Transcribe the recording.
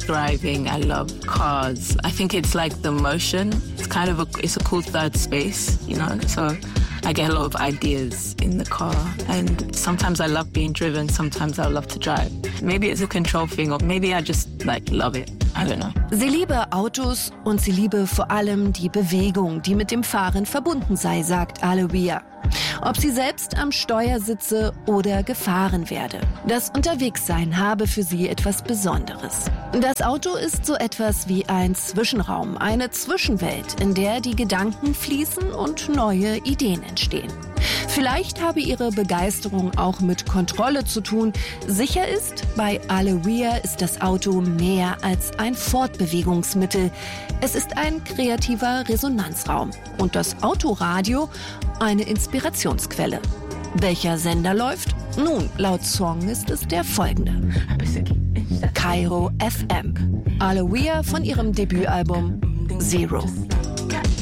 driving. I love cars. I think it's like the motion. It's a cool third space, you know? So I get a lot of ideas in the car. And sometimes I love being driven. Sometimes I love to drive. Maybe it's a control thing or maybe I just love it. I don't know. Sie liebe Autos und sie liebe vor allem die Bewegung, die mit dem Fahren verbunden sei, sagt Alawiyah. Ob sie selbst am Steuer sitze oder gefahren werde. Das Unterwegssein habe für sie etwas Besonderes. Das Auto ist so etwas wie ein Zwischenraum, eine Zwischenwelt, in der die Gedanken fließen und neue Ideen entstehen. Vielleicht habe ihre Begeisterung auch mit Kontrolle zu tun. Sicher ist, bei Alawiyah ist das Auto mehr als ein Fortbewegungsmittel. Es ist ein kreativer Resonanzraum und das Autoradio eine Inspirationsquelle. Welcher Sender läuft? Nun, laut Song ist es der folgende. Kairo FM. Alawiyah von ihrem Debütalbum Zero.